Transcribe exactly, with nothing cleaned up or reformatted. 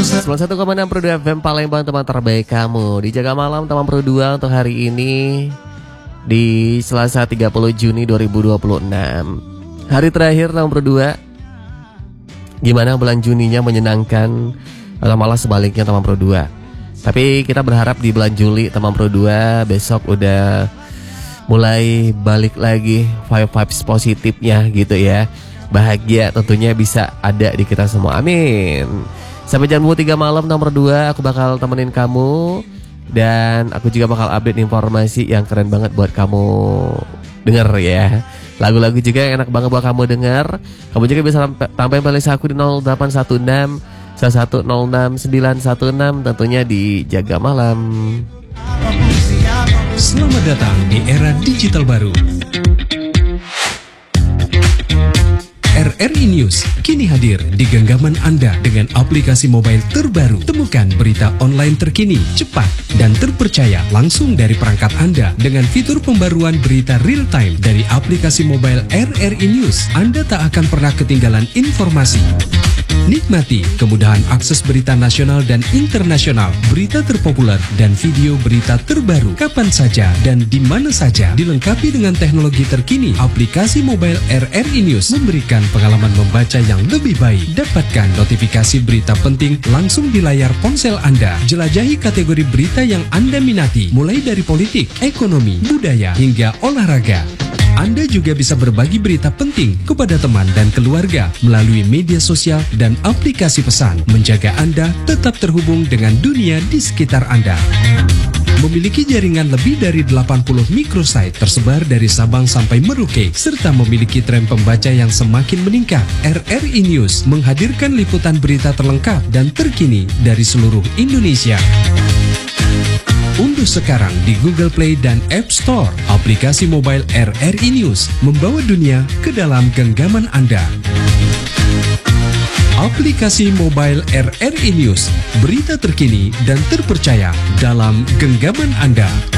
sembilan puluh satu koma enam Pro dua F M Palembang, teman terbaik kamu. Di Jaga Malam teman Pro dua untuk hari ini di Selasa tiga puluh Juni dua ribu dua puluh enam. Hari terakhir teman Pro dua. Gimana bulan Juninya, menyenangkan atau malah sebaliknya teman Pro dua? Tapi kita berharap di bulan Juli teman Pro dua besok udah mulai balik lagi vibe-vibes positifnya gitu ya. Bahagia tentunya bisa ada di kita semua, amin. Sampai jam dua puluh tiga malam nomor dua aku bakal temenin kamu. Dan aku juga bakal update informasi yang keren banget buat kamu denger ya. Lagu-lagu juga yang enak banget buat kamu denger. Kamu juga bisa tambahin playlist aku di nol delapan satu enam satu satu nol enam sembilan satu enam, tentunya di Jaga Malam. Selamat datang di era digital baru. R R I News kini hadir di genggaman Anda dengan aplikasi mobile terbaru. Temukan berita online terkini, cepat, dan terpercaya langsung dari perangkat Anda dengan fitur pembaruan berita real time dari aplikasi mobile R R I News. Anda tak akan pernah ketinggalan informasi. Nikmati kemudahan akses berita nasional dan internasional, berita terpopuler, dan video berita terbaru kapan saja dan di mana saja. Dilengkapi dengan teknologi terkini, aplikasi mobile R R I News memberikan pengalaman membaca yang lebih baik. Dapatkan notifikasi berita penting langsung di layar ponsel Anda. Jelajahi kategori berita yang Anda minati, mulai dari politik, ekonomi, budaya, hingga olahraga. Anda juga bisa berbagi berita penting kepada teman dan keluarga melalui media sosial dan aplikasi pesan, menjaga Anda tetap terhubung dengan dunia di sekitar Anda. Memiliki jaringan lebih dari delapan puluh microsite tersebar dari Sabang sampai Merauke, serta memiliki tren pembaca yang semakin meningkat. R R I News menghadirkan liputan berita terlengkap dan terkini dari seluruh Indonesia. Unduh sekarang di Google Play dan App Store aplikasi mobile R R I News, membawa dunia ke dalam genggaman Anda. Aplikasi mobile R R I News, berita terkini dan terpercaya dalam genggaman Anda.